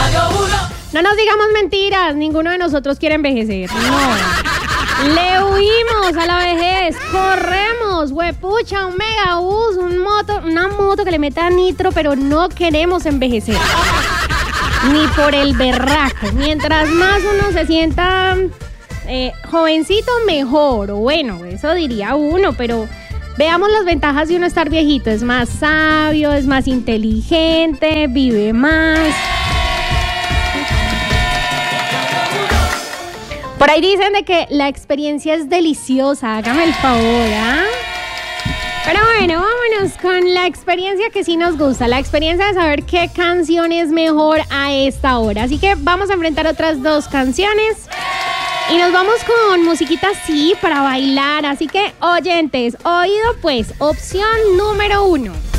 No nos digamos mentiras, ninguno de nosotros quiere envejecer. No. Le huimos a la vejez, corremos, huepucha, un megabús, una moto que le meta nitro, pero no queremos envejecer. Ni por el berraco. Mientras más uno se sienta jovencito, mejor. O bueno, eso diría uno, pero veamos las ventajas de uno estar viejito. Es más sabio, es más inteligente, vive más. Por ahí dicen de que la experiencia es deliciosa, hágame el favor, ¿ah? Pero bueno, vámonos con la experiencia que sí nos gusta, la experiencia de saber qué canción es mejor a esta hora. Así que vamos a enfrentar otras dos canciones y nos vamos con musiquita así para bailar. Así que, oyentes, oído pues, opción número 1.